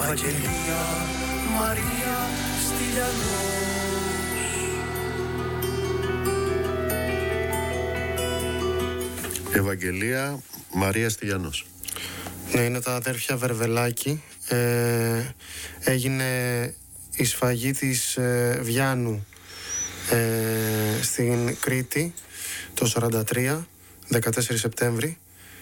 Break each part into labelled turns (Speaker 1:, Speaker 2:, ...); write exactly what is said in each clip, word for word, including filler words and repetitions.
Speaker 1: Ευαγγελία Μαρία Στυλιανός.
Speaker 2: Ευαγγελία Μαρία Στυλιανός.
Speaker 3: Ναι, είναι τα αδέρφια Βερβελάκη. Ε, έγινε η σφαγή της ε, Βιάννου ε, στην Κρήτη το σαράντα τρία, δεκατέσσερις Σεπτέμβρη.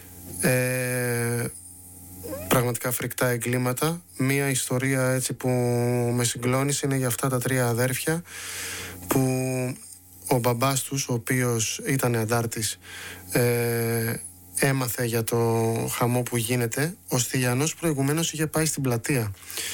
Speaker 3: Ε, πραγματικά φρικτά εγκλήματα. Μία ιστορία έτσι που με συγκλώνησε είναι για αυτά τα τρία αδέρφια που ο μπαμπάς τους, ο οποίος ήταν αντάρτης, ε, έμαθε για το χαμό που γίνεται. Ο Στυλιανός προηγουμένως είχε πάει στην πλατεία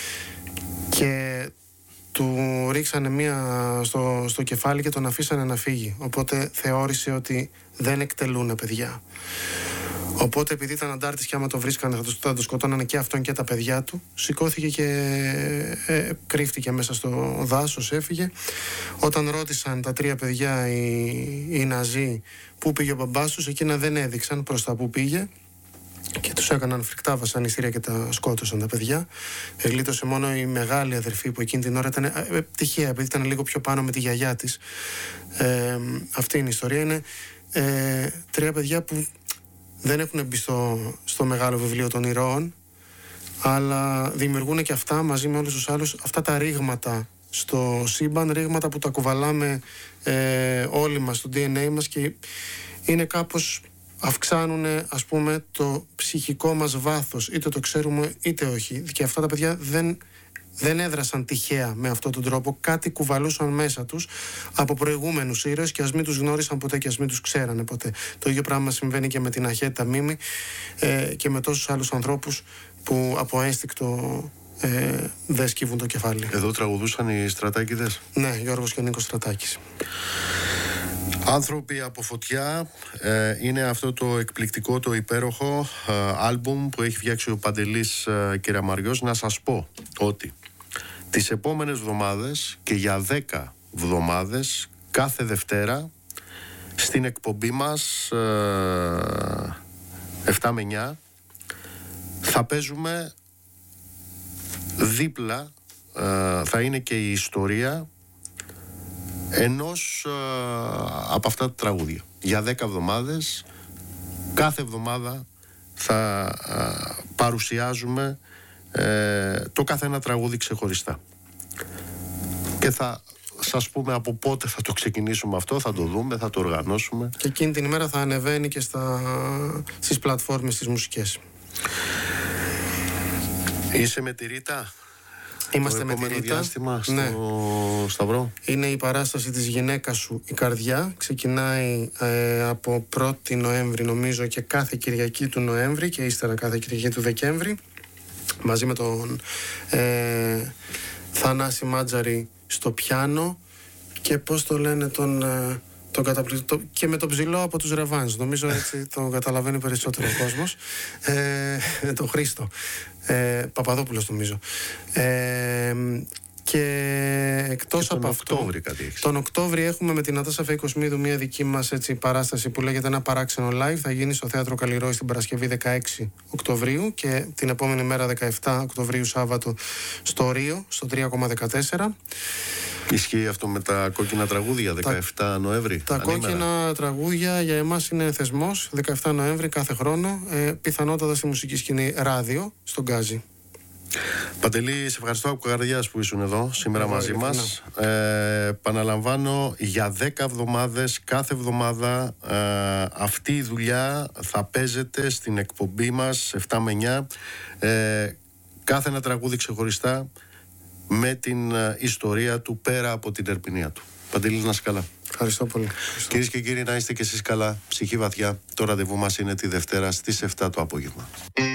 Speaker 3: και του ρίξανε μία στο, στο κεφάλι και τον αφήσανε να φύγει. Οπότε θεώρησε ότι δεν εκτελούνε παιδιά. Οπότε επειδή ήταν αντάρτης και άμα το βρίσκανε θα το, θα το σκοτώνανε και αυτόν και τα παιδιά του, σηκώθηκε και ε, κρύφτηκε μέσα στο δάσος, έφυγε. Όταν ρώτησαν τα τρία παιδιά οι, οι Ναζί πού πήγε ο μπαμπάς τους, εκείνα δεν έδειξαν προς τα πού πήγε και τους έκαναν φρικτά βασανιστήρια και τα σκότωσαν τα παιδιά. Εγλίτωσε μόνο η μεγάλη αδερφή που εκείνη την ώρα ήταν ε, ε, τυχαία, επειδή ήταν λίγο πιο πάνω με τη γιαγιά της. Ε, αυτή είναι η ιστορία. Είναι ε, τρία παιδιά που δεν έχουν μπει στο, στο μεγάλο βιβλίο των ηρώων, αλλά δημιουργούν και αυτά μαζί με όλους τους άλλους αυτά τα ρήγματα στο σύμπαν, ρήγματα που τα κουβαλάμε ε, όλοι μας στο ντι εν έι μας και είναι κάπως, αυξάνουν ας πούμε το ψυχικό μας βάθος, είτε το ξέρουμε είτε όχι, και αυτά τα παιδιά δεν δεν έδρασαν τυχαία με αυτόν τον τρόπο, κάτι κουβαλούσαν μέσα τους από προηγούμενους ήρωες και ας μην τους γνώρισαν ποτέ και ας μην τους ξέρανε ποτέ. Το ίδιο πράγμα συμβαίνει και με την Αχέτη Ταμίμη ε, και με τόσους άλλους ανθρώπους που από ένστικτο ε, δεν σκύβουν το κεφάλι.
Speaker 2: Εδώ τραγουδούσαν οι Στρατάκηδες.
Speaker 3: Ναι, Γιώργος και Νίκος Στρατάκης.
Speaker 2: Άνθρωποι από φωτιά ε, είναι αυτό το εκπληκτικό, το υπέροχο ε, άλμπουμ που έχει φτιάξει ο Παντελής ε, Κεραμαριός. Να σας πω ότι τις επόμενες εβδομάδες και για δέκα εβδομάδες κάθε Δευτέρα στην εκπομπή μας ε, επτά με εννιά θα παίζουμε δίπλα, ε, θα είναι και η ιστορία ενός ε, από αυτά τα τραγούδια. Για δέκα εβδομάδες, κάθε εβδομάδα θα ε, παρουσιάζουμε ε, το κάθε ένα τραγούδι ξεχωριστά. Και θα σας πούμε από πότε θα το ξεκινήσουμε αυτό, θα το δούμε, θα το οργανώσουμε.
Speaker 3: Και εκείνη την ημέρα θα ανεβαίνει και στα, στις πλατφόρμες τις μουσικές.
Speaker 2: Είσαι με τη Ρίτα?
Speaker 3: Είμαστε με τη Ρίτα.
Speaker 2: Διάστημα στο
Speaker 3: ναι.
Speaker 2: Σταυρό.
Speaker 3: Είναι η παράσταση της γυναίκας σου η καρδιά. Ξεκινάει ε, από πρώτη Νοέμβρη νομίζω και κάθε Κυριακή του Νοέμβρη και ύστερα κάθε Κυριακή του Δεκέμβρη, μαζί με τον ε, Θανάση Μάτζαρη στο πιάνο και πώς το λένε τον... Ε, τον καταπληκτικό, και με τον ψηλό από τους Ρεβάνς, νομίζω έτσι τον καταλαβαίνει περισσότερο ο κόσμος, ε, τον Χρήστο ε, Παπαδόπουλος νομίζω, ε, και εκτός
Speaker 2: και
Speaker 3: από αυτό
Speaker 2: Οκτώβρη, κάτι
Speaker 3: τον Οκτώβρη έχουμε με την Νατάσα Φέικοσμίδου μια δική μας έτσι, παράσταση που λέγεται Ένα Παράξενο Live. Θα γίνει στο Θέατρο Καλλιρόη στην Παρασκευή δεκαέξι Οκτωβρίου και την επόμενη μέρα δεκαεπτά Οκτωβρίου Σάββατο στο Ρίο, στο τρία κόμμα δεκατέσσερα.
Speaker 2: Ισχύει αυτό με τα κόκκινα τραγούδια δεκαεπτά Νοέμβρη?
Speaker 3: Τα ανήμερα. Κόκκινα τραγούδια για εμάς είναι θεσμός. δεκαεπτά Νοέμβρη κάθε χρόνο, ε, πιθανότατα στη μουσική σκηνή ράδιο στον Γκάζι.
Speaker 2: Παντελή, σε ευχαριστώ από καρδιάς που ήσουν εδώ σήμερα
Speaker 3: Εγώ,
Speaker 2: μαζί μας. Ε, επαναλαμβάνω, για δέκα εβδομάδες, κάθε εβδομάδα ε, αυτή η δουλειά θα παίζεται στην εκπομπή μας επτά με εννιά. Ε, κάθε ένα τραγούδι ξεχωριστά με την ε, ιστορία του πέρα από την ερμηνεία του. Παντελή, να είσαι καλά.
Speaker 3: Ευχαριστώ πολύ.
Speaker 2: Κυρίες και κύριοι, να είστε και εσείς καλά, ψυχή βαθιά. Το ραντεβού μας είναι τη Δευτέρα στις επτά το απόγευμα.